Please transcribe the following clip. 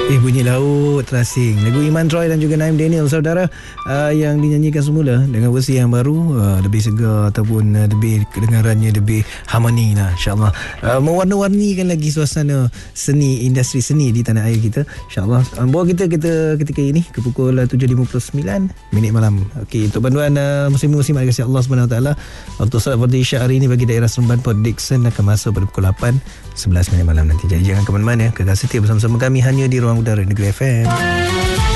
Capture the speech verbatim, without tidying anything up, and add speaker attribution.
Speaker 1: Eh, bunyi laut terasing. Lagu Iman Troy dan juga Naim Daniel, saudara, uh, yang dinyanyikan semula dengan versi yang baru, uh, lebih segar ataupun uh, lebih kedengarannya lebih harmoni lah, insyaAllah. Uh, mewarna-warnikan lagi suasana seni, industri seni di tanah air kita, insyaAllah. Um, bawa kita, kita ketika ini ke pukul uh, tujuh lima puluh sembilan minit malam. Okey, untuk panduan uh, musim-musim ada kasih Allah subhanahu wa taala. Untuk solat Fardhu Isyak hari ini bagi daerah Seremban, Port Dickson akan masuk pada pukul lapan sebelas minit malam nanti. Jadi jangan ke mana-mana, kekal setia bersama-sama kami hanya di Ruang Udara Negeri F M.